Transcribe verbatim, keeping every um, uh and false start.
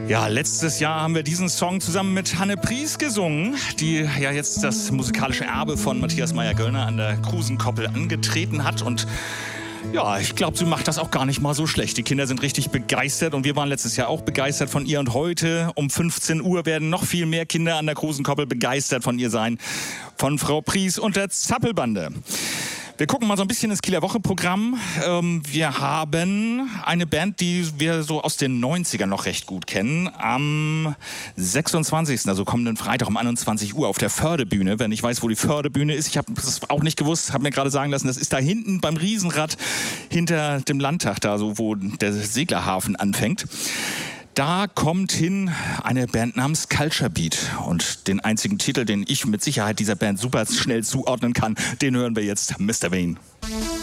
Ja, letztes Jahr haben wir diesen Song zusammen mit Hanne Pries gesungen, die ja jetzt das musikalische Erbe von Matthias Meyer-Göllner an der Krusenkoppel angetreten hat. Und ja, ich glaube, sie macht das auch gar nicht mal so schlecht. Die Kinder sind richtig begeistert und wir waren letztes Jahr auch begeistert von ihr. Und heute um fünfzehn Uhr werden noch viel mehr Kinder an der Krusenkoppel begeistert von ihr sein, von Frau Pries und der Zappelbande. Wir gucken mal so ein bisschen ins Kieler Woche-Programm. Ähm, wir haben eine Band, die wir so aus den neunzigern noch recht gut kennen. Am sechsundzwanzigsten, also kommenden Freitag um einundzwanzig Uhr auf der Fördebühne. Wer nicht weiß, wo die Fördebühne ist, ich habe das auch nicht gewusst, habe mir gerade sagen lassen, das ist da hinten beim Riesenrad hinter dem Landtag, da so wo der Seglerhafen anfängt. Da kommt hin eine Band namens Culture Beat und den einzigen Titel, den ich mit Sicherheit dieser Band super schnell zuordnen kann, den hören wir jetzt, Mister Wayne.